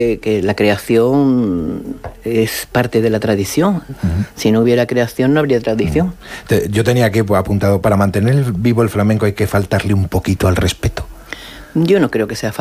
que la creación es parte de la tradición. Uh-huh. Si no hubiera creación, no habría tradición. Uh-huh. Yo tenía aquí apuntado, para mantener vivo el flamenco hay que faltarle un poquito al respeto. Yo no creo que sea